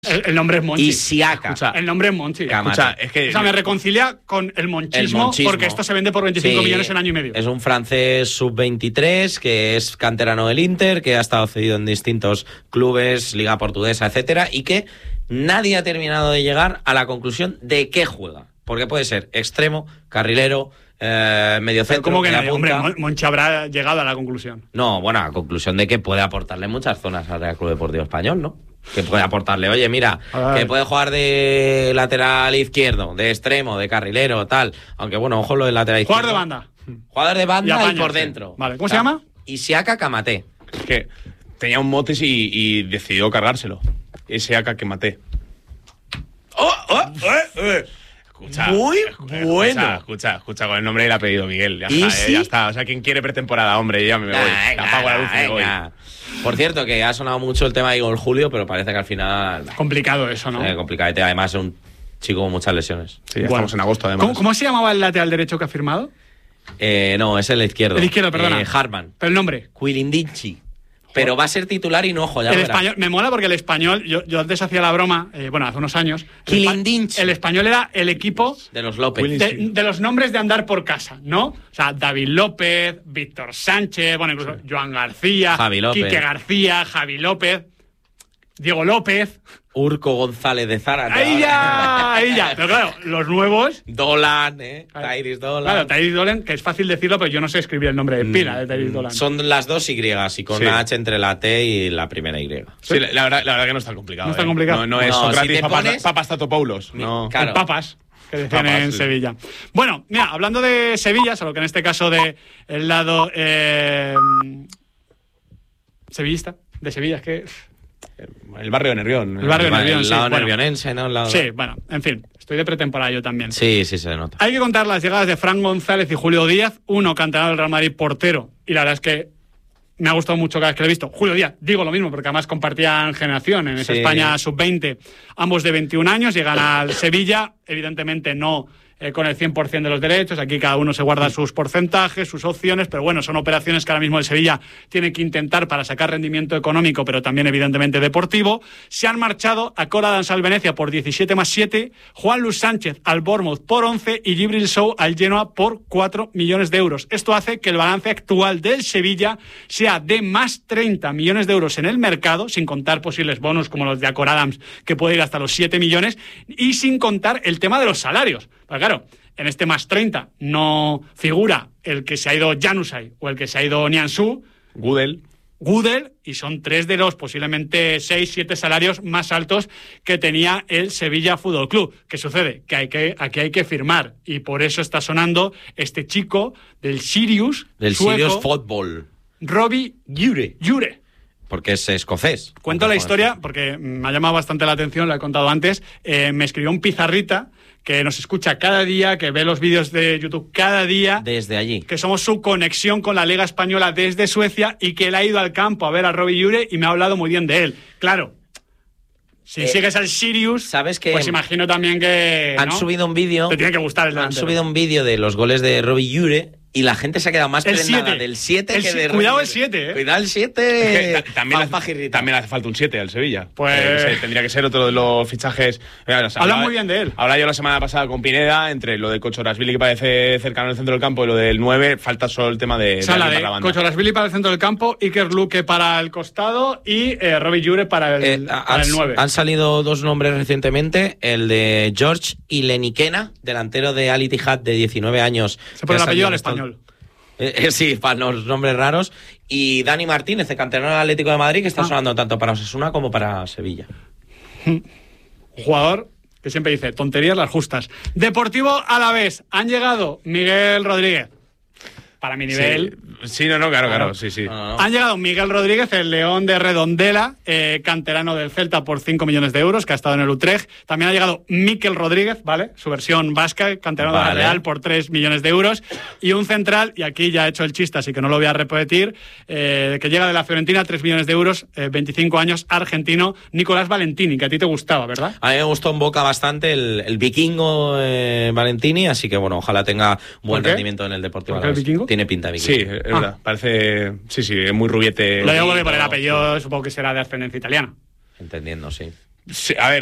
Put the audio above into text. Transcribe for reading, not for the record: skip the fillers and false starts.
El nombre es Monchi. Y Siaka. Escucha, el nombre es Monchi. Escucha, es que... O sea, me reconcilia con el monchismo, porque esto se vende por 25 millones en año y medio. Es un francés sub-23 que es canterano del Inter, que ha estado cedido en distintos clubes, Liga Portuguesa, etcétera, y que nadie ha terminado de llegar a la conclusión de qué juega. Porque puede ser extremo, carrilero, medio centro. ¿Cómo que nadie? Hombre, Monchi habrá llegado a la conclusión. No, bueno, a la conclusión de que puede aportarle muchas zonas al Real Club Deportivo Español, ¿no? Que puede aportarle, oye, mira, que puede jugar de lateral izquierdo, de extremo, de carrilero, tal. Aunque bueno, ojo lo del lateral izquierdo. Jugador de banda. Jugador de banda y, apaña, por sí. dentro. Vale, ¿cómo se llama? Isiaka Kamate. Es que tenía un motes y decidió cargárselo. Isiaka Kamate. Escucha, Muy bueno. Escucha, con el nombre y el apellido, Miguel. Ya está. O sea, quien quiere pretemporada, hombre, ya me voy. Venga, apago la luz y me voy. Por cierto, que ha sonado mucho el tema de Igor Julio, pero parece que al final... Complicado eso, ¿no? Complicadete. Además, es un chico con muchas lesiones. Sí, ya estamos en agosto, además. ¿Cómo se llamaba el lateral derecho que ha firmado? No, es el izquierdo. El izquierdo, perdona. Harman. ¿Pero el nombre? Quilindinchi. Pero va a ser titular y no, ojo, ya el verás. español, me mola porque el español, yo antes hacía la broma, hace unos años. Quilindinchi. El español era el equipo de los López. De los nombres de andar por casa, ¿no? O sea, David López, Víctor Sánchez, bueno, incluso Joan García, Javi López. Quique García, Javi López, Diego López. Urco González de Zárate. Ahí ya. Pero claro, los nuevos... Dolan, Tairis Dolan. Claro, Tairis Dolan, que es fácil decirlo, pero yo no sé escribir el nombre de pila de Tairis Dolan. Son las dos Y y con la H entre la T y la primera Y. Sí, la verdad que no es tan complicado. No es tan complicado. No es Socrates, si pones... Papas Tatopoulos. No. Claro. Papas. Que decían en Sevilla. Bueno, mira, hablando de Sevilla, solo que en este caso de el lado sevillista, de Sevilla, es que... El barrio de Nervión. El barrio de Nervión, el sí. lado nervionense, ¿no? Sí, bueno, en fin, estoy de pretemporada yo también. Sí, se nota. Hay que contar las llegadas de Fran González y Julio Díaz, uno canterano del Real Madrid, portero, y la verdad es que me ha gustado mucho cada vez que lo he visto. Julio Díaz, digo lo mismo, porque además compartían generación en esa España sub-20, ambos de 21 años, llegan al Sevilla, evidentemente no con el 100% de los derechos, aquí cada uno se guarda sus porcentajes, sus opciones, pero bueno, son operaciones que ahora mismo el Sevilla tiene que intentar para sacar rendimiento económico, pero también evidentemente deportivo. Se han marchado a Cora Danza al Venecia por 17+7, Juan Luis Sánchez al Bournemouth por 11 y Djibril Sow al Genoa por 4 millones de euros. Esto hace que el balance actual del Sevilla sea de más 30 millones de euros en el mercado, sin contar posibles bonos como los de Acor Adams, que puede ir hasta los 7 millones, y sin contar el tema de los salarios. Pues claro, en este más 30 no figura el que se ha ido Januzaj o el que se ha ido Nianzú, Gudel, y son 3 de los posiblemente 6-7 salarios más altos que tenía el Sevilla Fútbol Club. ¿Qué sucede? Que aquí hay que firmar, y por eso está sonando este chico del Sirius, del sueco, Sirius Football, Robbie Jure. Porque es escocés. Cuento la historia porque me ha llamado bastante la atención, lo he contado antes. Me escribió un pizarrita que nos escucha cada día, que ve los vídeos de YouTube cada día. Desde allí. Que somos su conexión con la Liga Española desde Suecia, y que él ha ido al campo a ver a Robbie Jure y me ha hablado muy bien de él. Claro, si sigues al Sirius, ¿sabes que pues imagino también que... Han subido un vídeo... Te tiene que gustar el delantero. Han subido un vídeo de los goles de Robbie Jure y la gente se ha quedado más prendada del 7 que de... Cuidado el 7, Cuidado el 7. También hace falta un 7 al Sevilla. Pues... tendría que ser otro de los fichajes. Habla muy bien de él. Hablaba yo la semana pasada con Pineda, entre lo de Kochorashvili, que parece cercano al centro del campo, y lo del 9, falta solo el tema de... Kochorashvili para el centro del campo, Iker Luque para el costado y Robbie Jure para el 9. Han salido 2 nombres recientemente, el de George Ilenikena, delantero de Al Ittihad de 19 años. Se pone el apellido al español. Sí, para los nombres raros. Y Dani Martínez, de canterano del Atlético de Madrid, que está sonando tanto para Osasuna como para Sevilla. Jugador que siempre dice tonterías las justas. Deportivo Alavés, han llegado Miguel Rodríguez. Para mi nivel... Sí, claro, sí. No. Han llegado Miguel Rodríguez, el León de Redondela, canterano del Celta por 5 millones de euros, que ha estado en el Utrecht. También ha llegado Mikel Rodríguez, ¿vale? Su versión vasca, canterano de la Real por 3 millones de euros. Y un central, y aquí ya he hecho el chiste, así que no lo voy a repetir, que llega de la Fiorentina, 3 millones de euros, 25 años, argentino, Nicolás Valentini, que a ti te gustaba, ¿verdad? A mí me gustó en Boca bastante el vikingo Valentini, así que bueno, ojalá tenga buen rendimiento en el Deportivo Alavés. ¿El vikingo? Tiene pinta de vikingo. Sí, es verdad. Parece... Sí, es muy rubiete. Lo digo porque por el apellido supongo que será de ascendencia italiana. Entendiendo, sí. Sí, a ver,